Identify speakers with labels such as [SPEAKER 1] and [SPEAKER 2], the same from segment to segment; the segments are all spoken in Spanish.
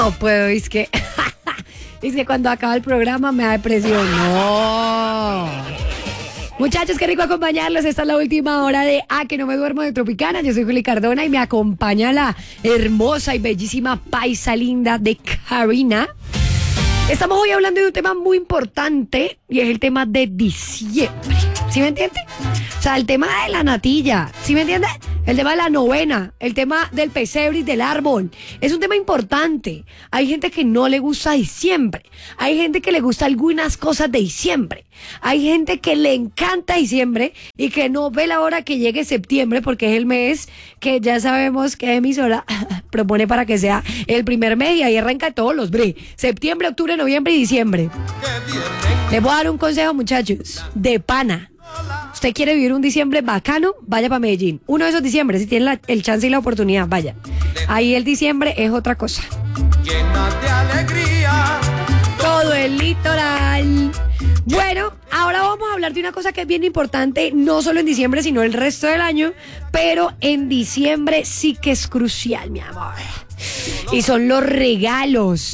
[SPEAKER 1] No puedo, es que cuando acaba el programa me da depresión. No. Muchachos, qué rico acompañarlos. Esta es la última hora de que no me duermo de Tropicana. Yo soy Juli Cardona y me acompaña la hermosa y bellísima paisa linda de Karina. Estamos hoy hablando de un tema muy importante y es el tema de diciembre. ¿Sí me entiende? O sea, el tema de la natilla, ¿sí me entiende? El tema de la novena, el tema del pesebre y del árbol. Es un tema importante. Hay gente que no le gusta diciembre. Hay gente que le gusta algunas cosas de diciembre. Hay gente que le encanta diciembre y que no ve la hora que llegue septiembre porque es el mes que ya sabemos que emisora propone para que sea el primer mes y ahí arranca todos los bre. Septiembre, octubre, noviembre y diciembre. Les voy a dar un consejo, muchachos, de pana. Usted quiere vivir un diciembre bacano, vaya para Medellín. Uno de esos diciembre, si tiene el chance y la oportunidad, vaya. Ahí el diciembre es otra cosa.
[SPEAKER 2] Llena de alegría.
[SPEAKER 1] Todo el litoral. Bueno, ahora vamos a hablar de una cosa que es bien importante, no solo en diciembre, sino el resto del año, pero en diciembre sí que es crucial, mi amor. Y son los regalos,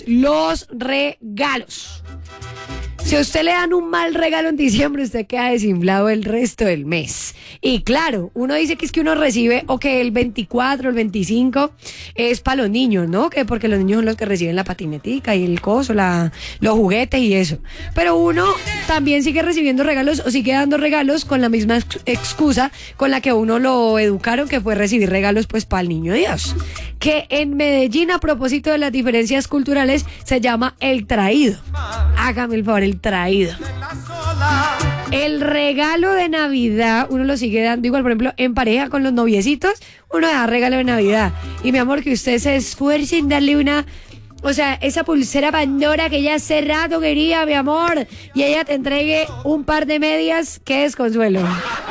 [SPEAKER 1] Si a usted le dan un mal regalo en diciembre, usted queda desinflado el resto del mes. Y claro, uno dice que es que uno recibe, o que el 24, el 25 es para los niños, ¿no? Que porque los niños son los que reciben la patinetica y el coso, los juguetes y eso. Pero uno también sigue recibiendo regalos o sigue dando regalos con la misma excusa con la que uno lo educaron, que fue recibir regalos pues para el niño Dios. Que en Medellín, a propósito de las diferencias culturales, se llama el traído. Hágame el favor, el traído. El regalo de Navidad uno lo sigue dando igual, por ejemplo, en pareja con los noviecitos, uno da regalo de Navidad. Y mi amor, que usted se esfuerce en darle esa pulsera Pandora que ella hace rato quería, mi amor, y ella te entregue un par de medias, qué desconsuelo.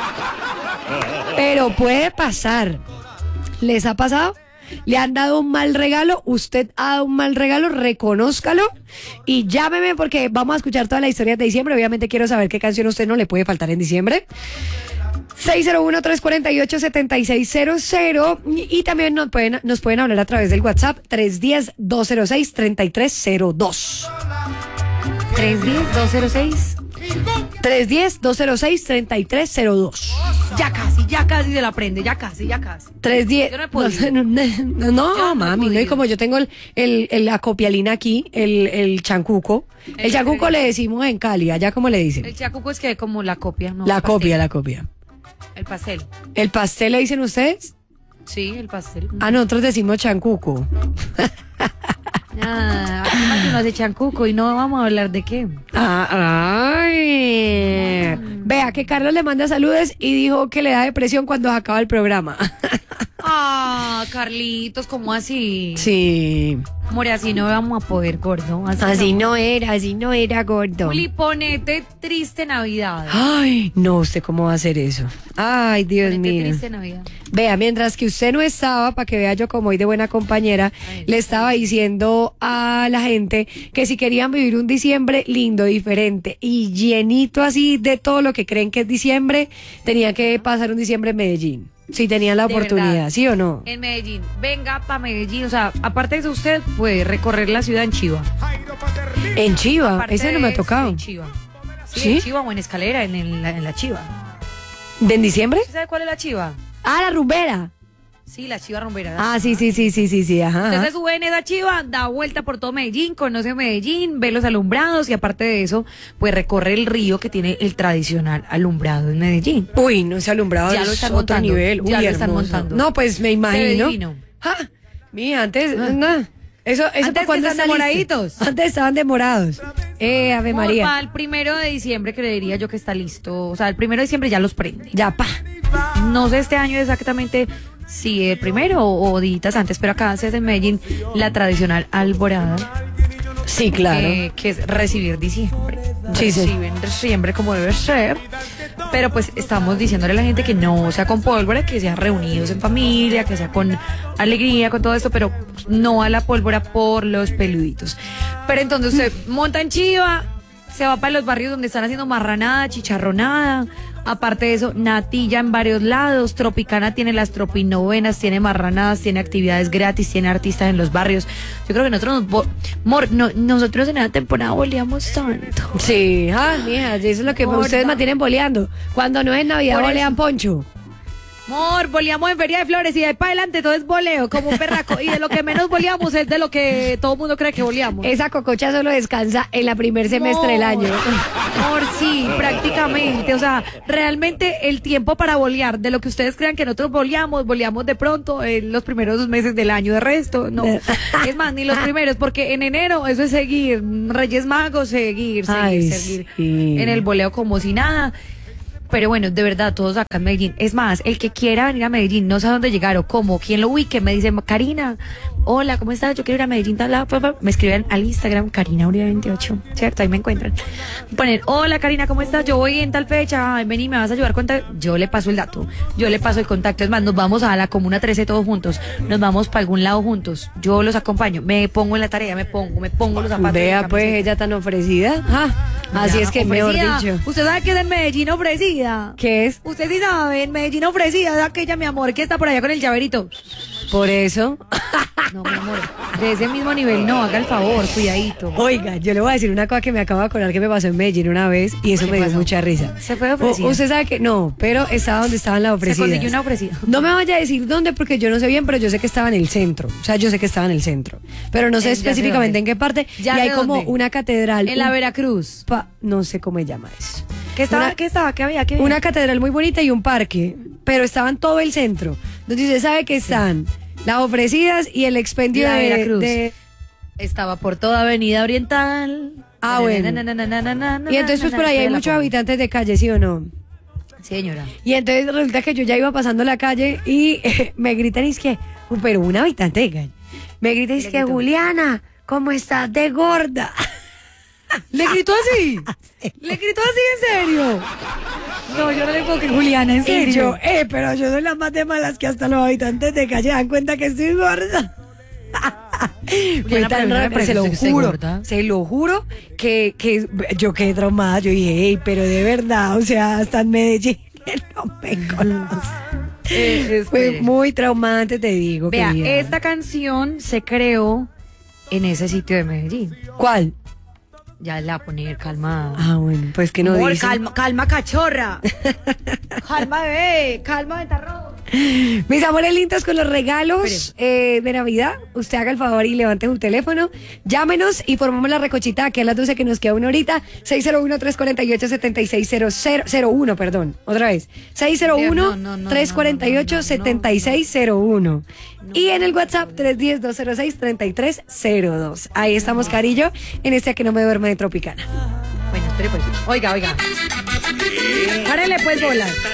[SPEAKER 1] Pero puede pasar. ¿Les ha pasado? ¿Le han dado un mal regalo? ¿Usted ha dado un mal regalo? Reconózcalo y llámeme porque vamos a escuchar toda la historia de diciembre. Obviamente quiero saber qué canción a usted no le puede faltar en diciembre. 601-348-7600 y también nos pueden hablar a través del WhatsApp 310-206-3302. 310-206-3302.
[SPEAKER 3] Ya casi se la prende, ya casi.
[SPEAKER 1] 310.
[SPEAKER 3] Yo no he podido.
[SPEAKER 1] No, mami, no, y como yo tengo la copialina aquí, el chancuco. El chancuco le decimos en Cali, allá como le dicen.
[SPEAKER 3] El chancuco es que como la copia, ¿no?
[SPEAKER 1] La copia.
[SPEAKER 3] El pastel.
[SPEAKER 1] ¿El pastel le dicen ustedes?
[SPEAKER 3] Sí, el pastel.
[SPEAKER 1] Nosotros decimos chancuco.
[SPEAKER 3] Aquí más uno hace chancuco y no vamos a hablar de qué.
[SPEAKER 1] Vea que Carlos le manda saludos y dijo que le da depresión cuando se acaba el programa.
[SPEAKER 3] Carlitos, ¿cómo así?
[SPEAKER 1] Sí.
[SPEAKER 3] More, así no vamos a poder, gordo.
[SPEAKER 1] Así no era, gordo.
[SPEAKER 3] Juli, ponete triste Navidad.
[SPEAKER 1] Ay, no, ¿usted cómo va a hacer eso? Ay, Dios
[SPEAKER 3] Ponete
[SPEAKER 1] mío.
[SPEAKER 3] triste Navidad.
[SPEAKER 1] Vea, mientras que usted no estaba, para que vea yo como hoy de buena compañera, le estaba diciendo a la gente que si querían vivir un diciembre lindo, diferente y llenito así de todo lo que creen que es diciembre, tenían que pasar un diciembre en Medellín. Si tenían la oportunidad,
[SPEAKER 3] verdad.
[SPEAKER 1] ¿sí o no?
[SPEAKER 3] En Medellín, venga para Medellín, o sea, aparte de eso usted puede recorrer la ciudad en Chiva.
[SPEAKER 1] En Chiva,
[SPEAKER 3] Aparte
[SPEAKER 1] ese no me ha
[SPEAKER 3] de
[SPEAKER 1] tocado.
[SPEAKER 3] En Chiva.
[SPEAKER 1] ¿Sí?
[SPEAKER 3] En Chiva o en Escalera, en la Chiva.
[SPEAKER 1] ¿De en diciembre?
[SPEAKER 3] ¿Usted sabe cuál es la Chiva?
[SPEAKER 1] La rumbera.
[SPEAKER 3] Sí, la Chiva rumbera.
[SPEAKER 1] Sí, ajá.
[SPEAKER 3] Usted se sube en esa Chiva, da vuelta por todo Medellín, conoce Medellín, ve los alumbrados y aparte de eso, pues recorre el río que tiene el tradicional alumbrado en Medellín.
[SPEAKER 1] Uy, no, ese alumbrado
[SPEAKER 3] Ya
[SPEAKER 1] es
[SPEAKER 3] lo están
[SPEAKER 1] otro
[SPEAKER 3] montando,
[SPEAKER 1] nivel.
[SPEAKER 3] ya
[SPEAKER 1] Uy,
[SPEAKER 3] lo están
[SPEAKER 1] hermoso.
[SPEAKER 3] montando.
[SPEAKER 1] No, pues me
[SPEAKER 3] Se ve
[SPEAKER 1] imagino.
[SPEAKER 3] divino.
[SPEAKER 1] Mira, antes, nada. Eso
[SPEAKER 3] Antes
[SPEAKER 1] cuando
[SPEAKER 3] que están demoraditos.
[SPEAKER 1] Antes estaban demorados. Ave María.
[SPEAKER 3] Para el 1 de diciembre creería yo que está listo. O sea, el 1 de diciembre ya los prende.
[SPEAKER 1] Ya,
[SPEAKER 3] No sé este año exactamente si el 1 o días antes, pero acá se hace en Medellín la tradicional alborada.
[SPEAKER 1] Sí, claro.
[SPEAKER 3] Que es recibir diciembre.
[SPEAKER 1] Sí, sí.
[SPEAKER 3] Reciben diciembre como debe ser. Pero pues estamos diciéndole a la gente que no sea con pólvora, que sea reunidos en familia, que sea con alegría, con todo esto, pero no a la pólvora por los peluditos. Pero entonces usted monta en Chiva, se va para los barrios donde están haciendo marranada, chicharronada. Aparte de eso, natilla en varios lados. Tropicana tiene las tropinovenas, tiene marranadas, tiene actividades gratis, tiene artistas en los barrios. Yo creo que nosotros en la temporada boleamos tanto.
[SPEAKER 1] Sí, mija, eso es lo que
[SPEAKER 3] Gorda.
[SPEAKER 1] ustedes mantienen boleando. Cuando no es Navidad,
[SPEAKER 3] Por
[SPEAKER 1] bolean
[SPEAKER 3] eso.
[SPEAKER 1] poncho.
[SPEAKER 3] Amor, boleamos en Feria de Flores y de ahí para adelante todo es boleo, como un perraco. Y de lo que menos boleamos es de lo que todo el mundo cree que boleamos.
[SPEAKER 1] Esa cococha solo descansa en la primer semestre del año.
[SPEAKER 3] Amor, sí, prácticamente. O sea, realmente el tiempo para bolear, de lo que ustedes crean que nosotros boleamos de pronto en los primeros 2 meses del año. De resto, no. Es más, ni los primeros, porque en enero eso es seguir. Reyes Magos, seguir.
[SPEAKER 1] Ay,
[SPEAKER 3] Sí.
[SPEAKER 1] en
[SPEAKER 3] el boleo como si nada. Pero bueno, de verdad, todos acá en Medellín. Es más, el que quiera venir a Medellín, no sé a dónde llegar o cómo, quien lo ubique, me dice, Karina, hola, ¿cómo estás? Yo quiero ir a Medellín, tal, me escriben al Instagram, Karina Uribe 28, ¿cierto? Ahí me encuentran. Ponen, hola, Karina, ¿cómo estás? Yo voy en tal fecha, ay, vení, me vas a ayudar con tal. Yo le paso el dato, yo le paso el contacto. Es más, nos vamos a la Comuna 13 todos juntos, nos vamos para algún lado juntos, yo los acompaño, me pongo en la tarea, me pongo los zapatos.
[SPEAKER 1] Vea,
[SPEAKER 3] la
[SPEAKER 1] pues,
[SPEAKER 3] camiseta.
[SPEAKER 1] ella tan ofrecida. Así
[SPEAKER 3] Ya,
[SPEAKER 1] es que, mejor
[SPEAKER 3] ofrecida.
[SPEAKER 1] dicho.
[SPEAKER 3] Usted sabe que es en Medellín ofrecida.
[SPEAKER 1] ¿Qué es?
[SPEAKER 3] Usted sí sabe, en Medellín ofrecida, es aquella, mi amor, que está por allá con el llaverito.
[SPEAKER 1] Por eso.
[SPEAKER 3] No, mi amor, de ese mismo nivel no, haga el favor, cuidadito.
[SPEAKER 1] Oiga, yo le voy a decir una cosa que me acabo de acordar que me pasó en Medellín una vez y eso
[SPEAKER 3] ¿Qué
[SPEAKER 1] me dio
[SPEAKER 3] pasó?
[SPEAKER 1] mucha risa.
[SPEAKER 3] ¿Se fue ofrecida?
[SPEAKER 1] Usted sabe que no, pero estaba donde estaban las
[SPEAKER 3] Se
[SPEAKER 1] ofrecidas.
[SPEAKER 3] consiguió una ofrecida.
[SPEAKER 1] No me vaya a decir dónde porque yo no sé bien, pero yo sé que estaba en el centro. O sea, yo sé que estaba en el centro. Pero no sé
[SPEAKER 3] Ya sé
[SPEAKER 1] específicamente
[SPEAKER 3] dónde.
[SPEAKER 1] en qué parte.
[SPEAKER 3] Ya
[SPEAKER 1] y hay
[SPEAKER 3] sé
[SPEAKER 1] como
[SPEAKER 3] dónde.
[SPEAKER 1] una catedral.
[SPEAKER 3] En la Veracruz.
[SPEAKER 1] No sé cómo se llama eso.
[SPEAKER 3] ¿Qué estaba?
[SPEAKER 1] Una-
[SPEAKER 3] ¿Qué estaba? ¿Qué había? ¿Qué había?
[SPEAKER 1] Una catedral muy bonita y un parque, pero estaba en todo el centro. Entonces usted sabe que están las ofrecidas y el expendio
[SPEAKER 3] La
[SPEAKER 1] de,
[SPEAKER 3] Veracruz.
[SPEAKER 1] Estaba
[SPEAKER 3] Estaba por toda Avenida Oriental.
[SPEAKER 1] bueno. Y entonces pues por ahí hay muchos habitantes de calle, ¿sí o no?
[SPEAKER 3] Señora.
[SPEAKER 1] Y entonces resulta que yo ya iba pasando la calle y me gritan y es que, pero un habitante de calle, me gritan y es
[SPEAKER 3] Le
[SPEAKER 1] que
[SPEAKER 3] gritó.
[SPEAKER 1] Juliana, ¿cómo estás de gorda?
[SPEAKER 3] ¿Le gritó así? ¿Le gritó así en serio? No, yo no le puedo creer. Juliana, en
[SPEAKER 1] Y
[SPEAKER 3] serio.
[SPEAKER 1] yo, pero yo soy la más de malas que hasta los habitantes de calle dan cuenta que estoy gorda. Fue
[SPEAKER 3] Juliana,
[SPEAKER 1] tan
[SPEAKER 3] pero no me
[SPEAKER 1] raro,
[SPEAKER 3] parece
[SPEAKER 1] se lo
[SPEAKER 3] que esté
[SPEAKER 1] juro,
[SPEAKER 3] gorda.
[SPEAKER 1] se lo juro que yo quedé traumada. Yo dije, hey, pero de verdad, o sea, hasta en Medellín no me conoce. Fue muy traumante, te digo.
[SPEAKER 3] Vea,
[SPEAKER 1] querida.
[SPEAKER 3] esta canción se creó en ese sitio de Medellín.
[SPEAKER 1] ¿Cuál?
[SPEAKER 3] Ya la voy a poner, calma.
[SPEAKER 1] Bueno, pues que no
[SPEAKER 3] Amor,
[SPEAKER 1] dice.
[SPEAKER 3] calma, cachorra. Calma, bebé. Calma, betarro.
[SPEAKER 1] Mis amores lindos, con los regalos de Navidad, usted haga el favor y levante su teléfono, llámenos y formamos la recochita aquí a las 12 que nos queda una horita, 601-348-7601, perdón, otra vez, 601-348-7601. Y en el WhatsApp 310-206-3302. Ahí estamos, Carillo, en este que no me duerme de Tropicana.
[SPEAKER 3] Bueno, espere pues. Oiga. Párele pues bolas.